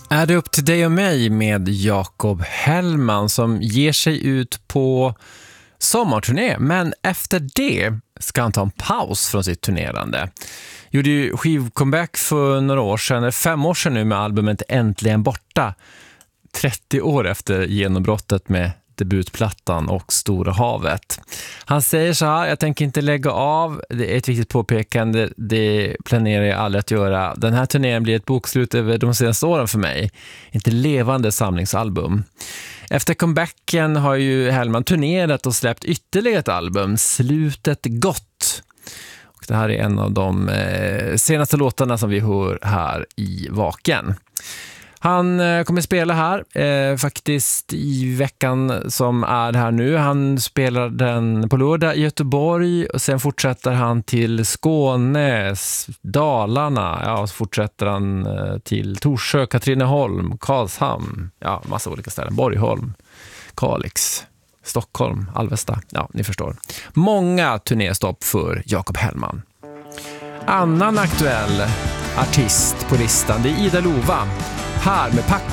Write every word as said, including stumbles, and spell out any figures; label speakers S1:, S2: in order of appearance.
S1: Är det upp till dig och mig med Jakob Hellman som ger sig ut på sommarturné, men efter det ska han ta en paus från sitt turnerande. Gjorde ju skivcomeback för några år sedan, eller fem år sedan nu med albumet Äntligen borta. trettio år efter genombrottet med debutplattan och Stora havet. Han säger så här: jag tänker inte lägga av, det är ett viktigt påpekande, det planerar jag aldrig att göra. Den här turnén blir ett bokslut över de senaste åren för mig, inte levande samlingsalbum. Efter comebacken har ju Hellman turnerat och släppt ytterligare ett album, Slutet gott. Och det här är en av de eh, senaste låtarna som vi hör här i Vaken. Han eh, kommer spela här eh, faktiskt i veckan som är här nu. Han spelar den på lördag i Göteborg och sen fortsätter han till Skåne, Dalarna. Ja, så fortsätter han eh, till Torsjö, Katrineholm, Karlshamn. Ja, massa olika ställen. Borgholm, Kalix, Stockholm, Alvesta. Ja, ni förstår. Många turnéstopp för Jakob Hellman. Annan aktuell artist på listan, det är Ida Lova. Här med Packa